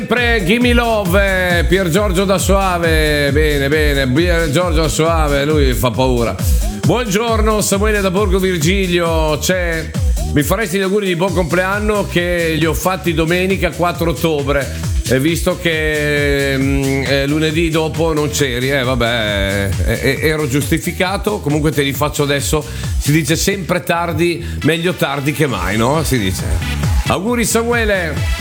Gimme Love, Pier Giorgio da Soave. Bene, Pier Giorgio da Soave, lui fa paura. Buongiorno Samuele da Borgo Virgilio. Mi faresti gli auguri di buon compleanno che li ho fatti domenica 4 ottobre. Visto che lunedì dopo non c'eri, ero giustificato. Comunque te li faccio adesso. Si dice sempre tardi, meglio tardi che mai, no? Si dice. Auguri Samuele.